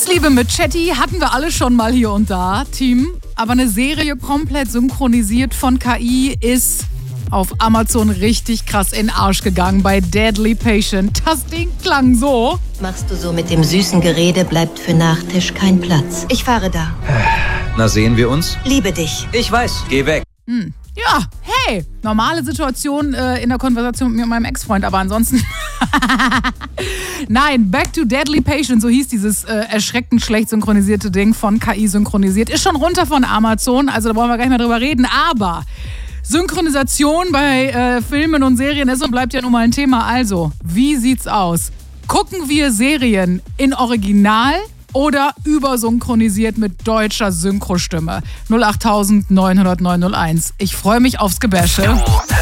Liebesliebe mit Chatty hatten wir alle schon mal hier und da, Team. Aber eine Serie komplett synchronisiert von KI ist auf Amazon richtig krass in den Arsch gegangen bei Deadly Patient. Das Ding klang so. Machst du so mit dem süßen Gerede, bleibt für Nachtisch kein Platz. Ich fahre da. Na, sehen wir uns? Liebe dich. Ich weiß, geh weg. Ja, hey, normale Situation in der Konversation mit mir und meinem Ex-Freund, aber ansonsten... Nein, Back to Deadly Patient, so hieß dieses erschreckend schlecht synchronisierte Ding, von KI synchronisiert. Ist schon runter von Amazon, also da wollen wir gar nicht mehr drüber reden, aber Synchronisation bei Filmen und Serien ist und bleibt ja nun mal ein Thema. Also, wie sieht's aus? Gucken wir Serien in Original oder übersynchronisiert mit deutscher Synchrostimme? 08000 900 901. Ich freue mich aufs Gebäsche.